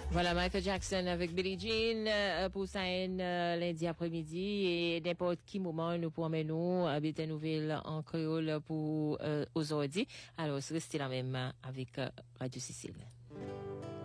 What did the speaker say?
Voilà, Michael Jackson avec Billie Jean pour ça lundi après-midi et n'importe qui moment nous pour nous des nouvelles en créole pour aujourd'hui. Alors, restez là même avec Radio Sicile.